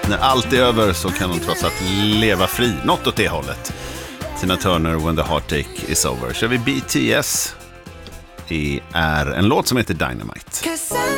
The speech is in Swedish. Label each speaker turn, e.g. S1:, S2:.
S1: när allt är över så kan hon trots allt leva fri. Något åt det hållet. Tina Turner, When the Heartache is over. Kör vi BTS. Det är en låt som heter Dynamite.